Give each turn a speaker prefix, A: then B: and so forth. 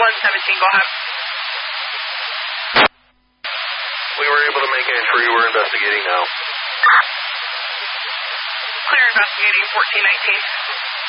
A: 117, go ahead.
B: We were able to make entry. We're investigating now.
A: Clear investigating 1419.